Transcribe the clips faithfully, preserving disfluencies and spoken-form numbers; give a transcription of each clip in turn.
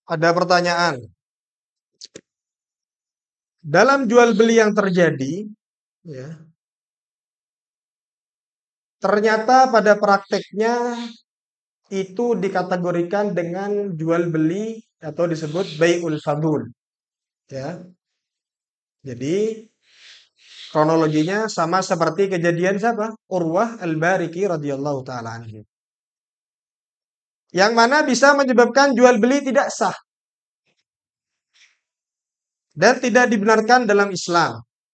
Ada pertanyaan. Dalam jual beli yang terjadi, ya, ternyata pada prakteknya itu dikategorikan dengan jual beli atau disebut bai'ul fadul. Ya, jadi kronologinya sama seperti kejadian siapa? Urwah al-Bariki radhiyallahu taala anhu. Yang mana bisa menyebabkan jual beli tidak sah dan tidak dibenarkan dalam Islam.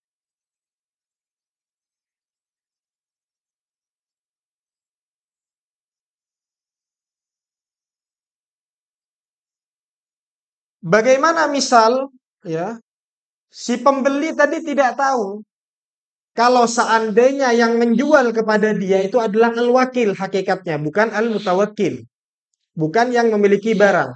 Bagaimana misal, ya, si pembeli tadi tidak tahu kalau seandainya yang menjual kepada dia itu adalah al-wakil hakikatnya, bukan al-mutawakkil, bukan yang memiliki barang.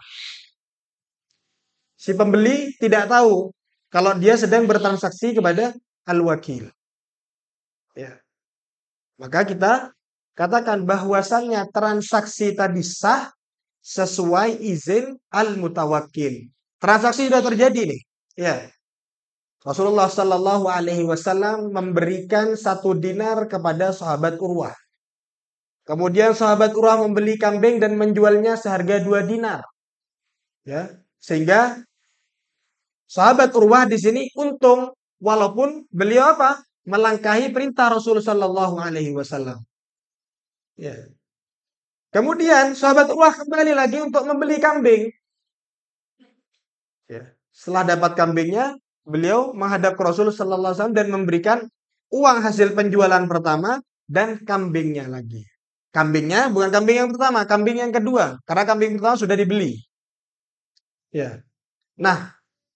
Si pembeli tidak tahu kalau dia sedang bertransaksi kepada al-wakil. Ya. Maka kita katakan bahwasannya transaksi tadi sah sesuai izin al-mutawakkil. Transaksi sudah terjadi nih. Ya. Rasulullah Shallallahu Alaihi Wasallam memberikan satu dinar kepada sahabat Urwah. Kemudian sahabat Urwah membeli kambing dan menjualnya seharga dua dinar. Ya, sehingga sahabat Urwah di sini untung walaupun beliau apa? Melangkahi perintah Rasul Shallallahu Alaihi Wasallam. Ya. Kemudian sahabat Urwah kembali lagi untuk membeli kambing. Ya. Setelah dapat kambingnya, beliau menghadap ke Rasul Sallallahu Alaihi Wasallam dan memberikan uang hasil penjualan pertama dan kambingnya lagi. Kambingnya bukan kambing yang pertama, kambing yang kedua, karena kambing pertama sudah dibeli. Ya. Nah,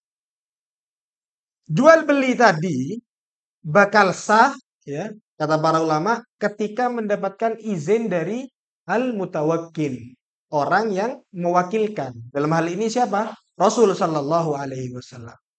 jual beli tadi bakal sah, ya, kata para ulama, ketika mendapatkan izin dari al-mutawakkil, orang yang mewakilkan. Dalam hal ini siapa? Rasul Sallallahu Alaihi Wasallam.